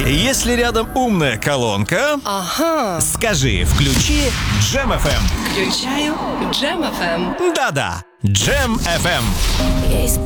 Если рядом умная колонка, Ага. скажи «включи Джем FM». Включаю Джем FM. Да-да, Джем FM. Есть